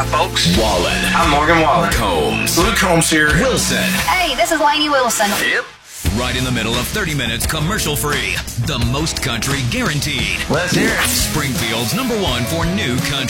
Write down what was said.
folks. Wallen. I'm Morgan Wallen. Combs. Luke Combs here. Wilson. Hey, this is Lainey Wilson. Yep. Right in the middle of 30 minutes commercial-free. The most country guaranteed. Let's hear it. Springfield's #1 for new country.